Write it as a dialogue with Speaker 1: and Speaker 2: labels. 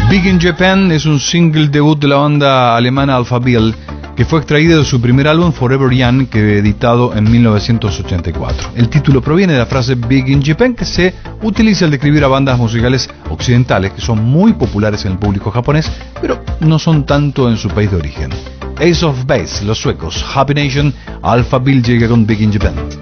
Speaker 1: Big in Japan es un single debut de la banda alemana Alphaville, que fue extraído de su primer álbum Forever Young, que editado en 1984. El título proviene de la frase Big in Japan, que se utiliza al describir a bandas musicales occidentales que son muy populares en el público japonés, pero no son tanto en su país de origen. Ace of Base, los suecos, Happy Nation, Alphaville llega con Big in Japan.